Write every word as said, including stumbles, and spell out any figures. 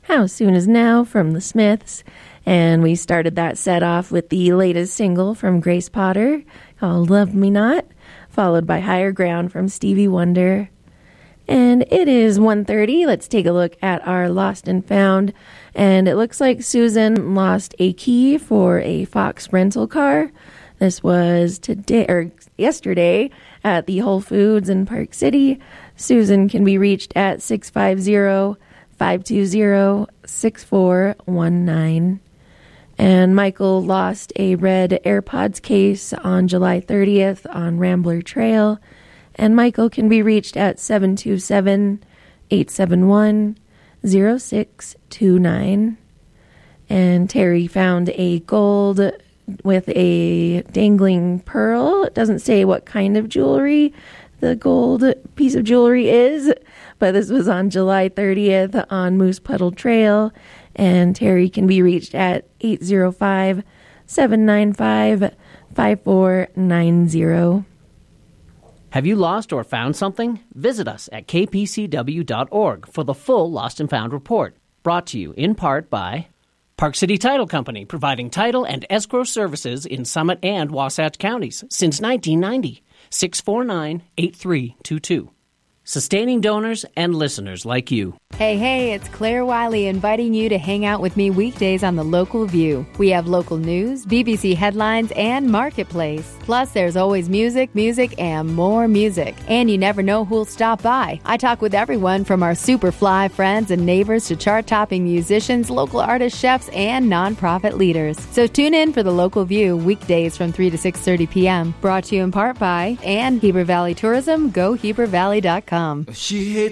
How Soon Is Now from the Smiths. And we started that set off with the latest single from Grace Potter called Love Me Not, followed by Higher Ground from Stevie Wonder. And it is one thirty. Let's take a look at our Lost and Found. And it looks like Susan lost a key for a Fox rental car. This was today or yesterday at the Whole Foods in Park City. Susan can be reached at six five zero, five two zero, six four one nine. And Michael lost a red AirPods case on July thirtieth on Rambler Trail. And Michael can be reached at seven two seven, eight seven one, zero six two nine. And Terry found a gold with a dangling pearl. It doesn't say what kind of jewelry the gold piece of jewelry is, but this was on July thirtieth on Moose Puddle Trail. And Terry can be reached at eight zero five, seven nine five, five four nine zero. Have you lost or found something? Visit us at k p c w dot org for the full Lost and Found report. Brought to you in part by Park City Title Company, providing title and escrow services in Summit and Wasatch counties since nineteen ninety. six four nine, eight three two two. Sustaining donors and listeners like you. Hey, hey, it's Claire Wiley inviting you to hang out with me weekdays on The Local View. We have local news, B B C headlines, and Marketplace. Plus, there's always music, music, and more music. And you never know who'll stop by. I talk with everyone from our super fly friends and neighbors to chart-topping musicians, local artists, chefs, and nonprofit leaders. So tune in for The Local View weekdays from three to six thirty p.m. Brought to you in part by and Heber Valley Tourism, go heber valley dot com. She hates